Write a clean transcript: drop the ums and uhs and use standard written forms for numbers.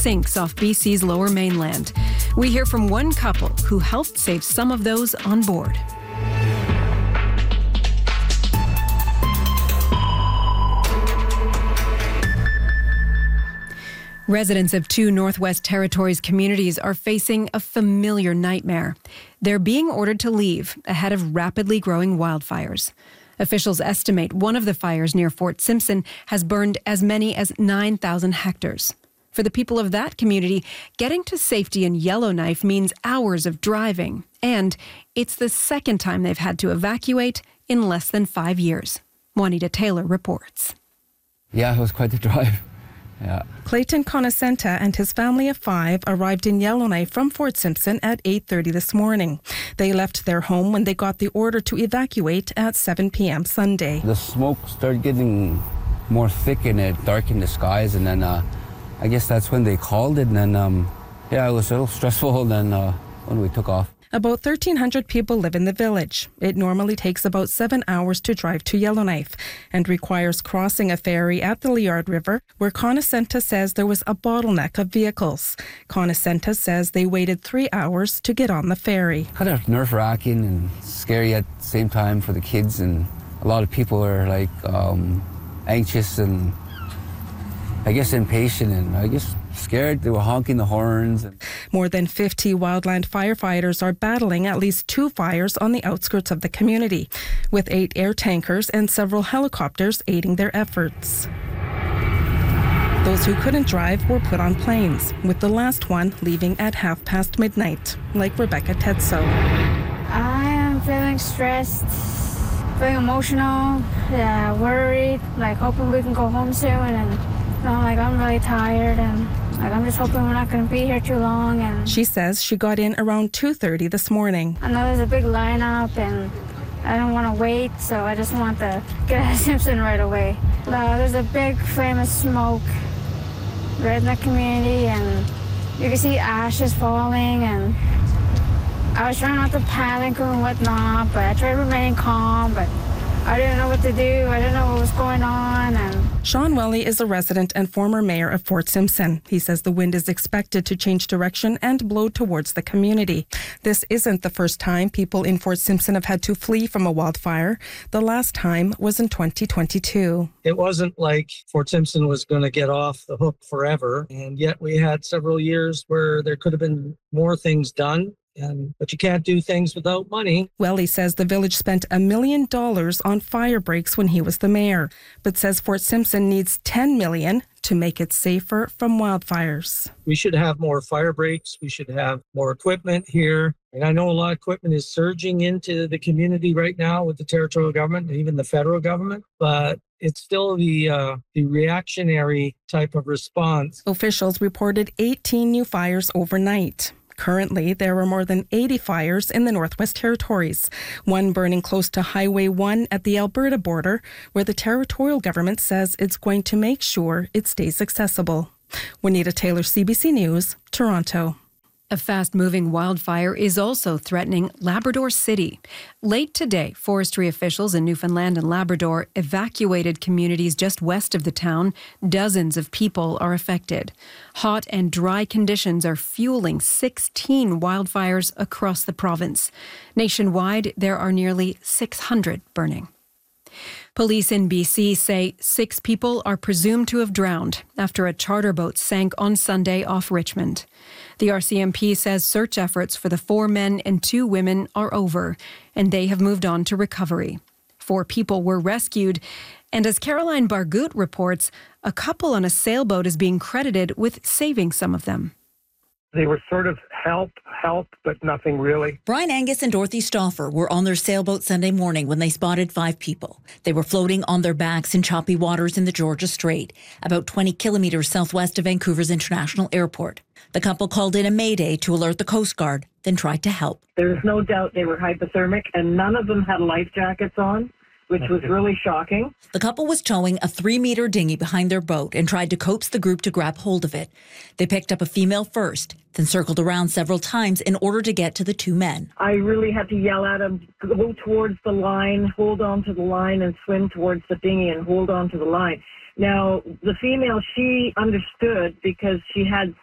sinks off BC's lower mainland. We hear from one couple who helped save some of those on board. Residents of two Northwest Territories communities are facing a familiar nightmare. They're being ordered to leave ahead of rapidly growing wildfires. Officials estimate one of the fires near Fort Simpson has burned as many as 9,000 hectares. For the people of that community, getting to safety in Yellowknife means hours of driving, and it's the second time they've had to evacuate in less than 5 years. Juanita Taylor reports. Yeah, it was quite the drive. Yeah. Clayton Conisenta and his family of 5 arrived in Yellowknife from Fort Simpson at 8:30 this morning. They left their home when they got the order to evacuate at 7 p.m. Sunday. The smoke started getting more thick and it darkened the skies, and then I guess that's when they called it, and then it was a little stressful then when we took off. About 1,300 people live in the village. It normally takes about 7 hours to drive to Yellowknife and requires crossing a ferry at the Liard River, where Conisenta says there was a bottleneck of vehicles. Conisenta says they waited 3 hours to get on the ferry. Kind of nerve-wracking and scary at the same time for the kids, and a lot of people are like anxious and I guess impatient and I guess scared. They were honking the horns. More than 50 wildland firefighters are battling at least 2 fires on the outskirts of the community, with 8 air tankers and several helicopters aiding their efforts. Those who couldn't drive were put on planes, with the last one leaving at midnight, like Rebecca Tetso. I am feeling stressed, feeling emotional, worried, like hoping we can go home soon, and I'm really tired, and I'm just hoping we're not going to be here too long. And she says she got in around 2:30 this morning. I know there's a big lineup, and I don't want to wait, so I just want to get out of Simpson right away. There's a big flame of smoke right in the community, and you can see ashes falling, and I was trying not to panic and whatnot, but I tried remaining calm, but I didn't know what to do. I didn't know what was going on. And Sean Welly is a resident and former mayor of Fort Simpson. He says the wind is expected to change direction and blow towards the community. This isn't the first time people in Fort Simpson have had to flee from a wildfire. The last time was in 2022. It wasn't like Fort Simpson was going to get off the hook forever, and yet we had several years where there could have been more things done. But you can't do things without money. Welly says the village spent $1 million on fire breaks when he was the mayor, but says Fort Simpson needs $10 million to make it safer from wildfires. We should have more fire breaks. We should have more equipment here. And I know a lot of equipment is surging into the community right now with the territorial government and even the federal government, but it's still the reactionary type of response. Officials reported 18 new fires overnight. Currently, there are more than 80 fires in the Northwest Territories, one burning close to Highway 1 at the Alberta border, where the territorial government says it's going to make sure it stays accessible. Juanita Taylor, CBC News, Toronto. A fast-moving wildfire is also threatening Labrador City. Late today, forestry officials in Newfoundland and Labrador evacuated communities just west of the town. Dozens of people are affected. Hot and dry conditions are fueling 16 wildfires across the province. Nationwide, there are nearly 600 burning. Police in BC say 6 people are presumed to have drowned after a charter boat sank on Sunday off Richmond. The RCMP says search efforts for the 4 men and 2 women are over, and they have moved on to recovery. 4 people were rescued, and as Caroline Bargout reports, a couple on a sailboat is being credited with saving some of them. They were sort of help, but nothing really. Brian Angus and Dorothy Stauffer were on their sailboat Sunday morning when they spotted 5 people. They were floating on their backs in choppy waters in the Georgia Strait, about 20 kilometers southwest of Vancouver's International Airport. The couple called in a mayday to alert the Coast Guard, then tried to help. There's no doubt they were hypothermic, and none of them had life jackets on, which was really shocking. The couple was towing a 3-meter dinghy behind their boat and tried to coax the group to grab hold of it. They picked up a female first, then circled around several times in order to get to the 2 men. I really had to yell at them, go towards the line, hold on to the line, and swim towards the dinghy and hold on to the line. Now, the female, she understood because she had